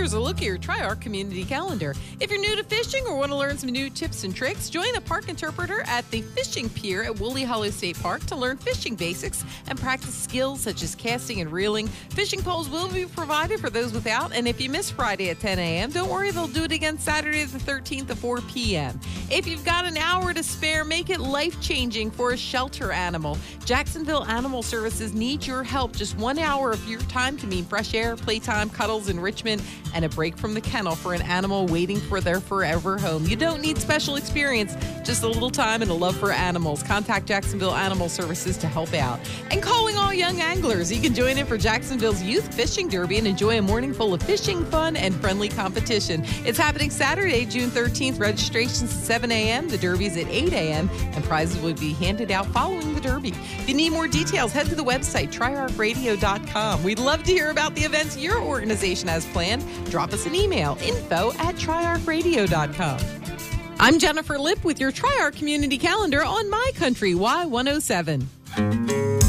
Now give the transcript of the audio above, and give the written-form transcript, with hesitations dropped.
here's a look at your Tri-Arc community calendar. If you're new to fishing or want to learn some new tips and tricks, join a park interpreter at the Fishing Pier at Woolly Hollow State Park to learn fishing basics and practice skills such as casting and reeling. Fishing poles will be provided for those without, and if you miss Friday at 10 a.m., don't worry, they'll do it again Saturday the 13th at 4 p.m. If you've got an hour to spare, make it life-changing for a shelter animal. Jacksonville Animal Services needs your help. Just 1 hour of your time can mean fresh air, playtime, cuddles, enrichment, and a break from the kennel for an animal waiting for their forever home. You don't need special experience, just a little time and a love for animals. Contact Jacksonville Animal Services to help out. And calling all young anglers, you can join in for Jacksonville's Youth Fishing Derby and enjoy a morning full of fishing, fun, and friendly competition. It's happening Saturday, June 13th. Registration's at 7 a.m. The Derby's at 8 a.m. and prizes will be handed out following the Derby. If you need more details, head to the website, triarcradio.com. We'd love to hear about the events your organization has planned. Drop us an email, info@triarcradio.com. I'm Jennifer Lipp with your Tri-Arc Community Calendar on My Country Y107.